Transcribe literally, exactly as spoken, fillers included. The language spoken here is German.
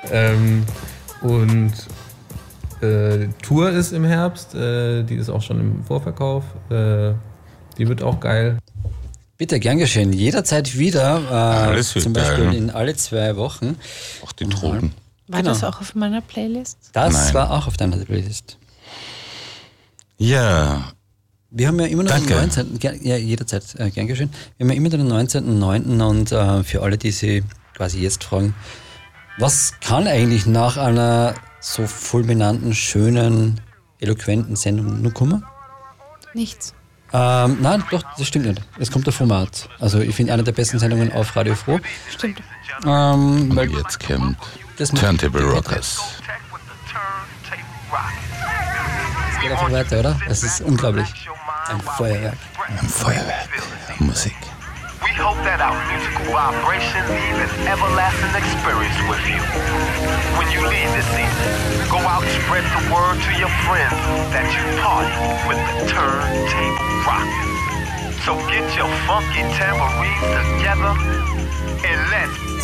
ähm, und äh, Tour ist im Herbst, äh, die ist auch schon im Vorverkauf. Äh, die wird auch geil. Bitte, gern geschehen. Jederzeit wieder, äh, Alles wird zum Beispiel geil. in alle zwei Wochen. Auch die Drogen. War Genau. das auch auf meiner Playlist? Das Nein. war auch auf deiner Playlist. Ja, Wir haben ja immer noch Danke. den neunzehnten Ger- Ja, jederzeit, äh, gern geschehen. Wir haben ja immer den neunzehnten neunten und äh, für alle, die sich quasi jetzt fragen, was kann eigentlich nach einer so fulminanten, schönen, eloquenten Sendung nur kommen? Nichts. Ähm, nein, doch, das stimmt nicht. Es kommt der Format. Also ich finde eine der besten Sendungen auf Radio Froh. Stimmt. Ähm, weil und jetzt kommt das macht- Turntable Rockers. Es geht einfach weiter, oder? Es ist unglaublich. Ein Feuerwerk. Ein Feuerwerk, Musik. We hope that our musical vibration leave an everlasting experience with you. When you leave this evening, go out and spread the word to your friends that you party with the Turntable Rockers. So get your funky tambourines together and let's